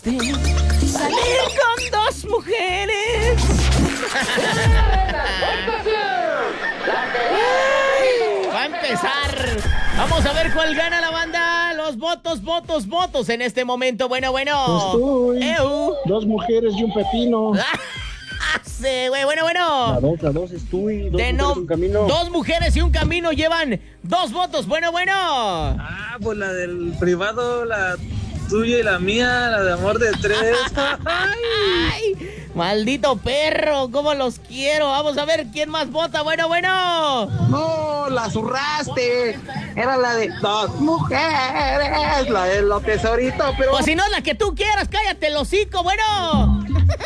suerte salir con dos mujeres. Va a empezar. Vamos a ver cuál gana la banda. Los votos en este momento. Bueno. Dos mujeres y un pepino. Sí, güey, bueno. La dos es tú y dos mujeres y un camino. Dos mujeres y un camino llevan 2 votos. Bueno. Pues la del privado, la tuya y la mía, la de amor de 3. Ay, maldito perro, cómo los quiero. Vamos a ver quién más vota. Bueno. No, la zurraste. Era la de dos mujeres, la de los tesoritos, pero... Pues si no es la que tú quieras, cállate el hocico, bueno.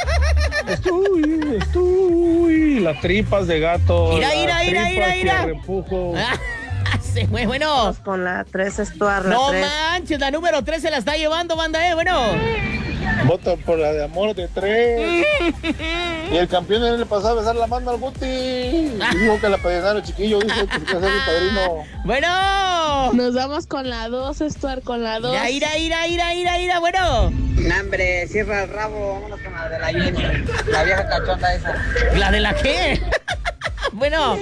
Estoy. Las tripas de gato. Mira. Repujo. Sí, güey, bueno. Vamos con la 3, Stuart, la No 3. manches, la número 3 se la está llevando, banda, bueno. Voto por la de amor de 3. Y el campeón en el pasado besar la mano al Guti. Dijo que la padrinaron el chiquillo, dice que quiere ser mi padrino. Bueno. Nos vamos con la 2, Stuart, con la 2. Ira, bueno. No, hombre, cierra el rabo, vámonos con la de la Jenny, la vieja cachonda esa. ¿La de la qué? Bueno.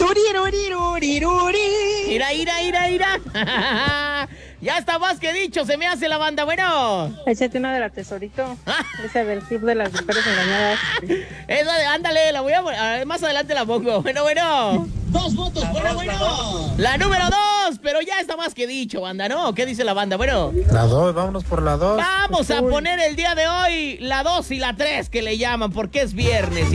Ira. Ya está más que dicho, se me hace la banda, bueno. Échate una de la tesorito. Esa del clip de las mujeres engañadas. Esa de, ándale, la voy a más adelante la pongo. Bueno. 2 votos, bueno. La número 2, pero ya está más que dicho, banda, ¿no? ¿Qué dice la banda? Bueno. La 2, vámonos por la 2. Vamos a poner el día de hoy la 2 y la 3 que le llaman, porque es viernes.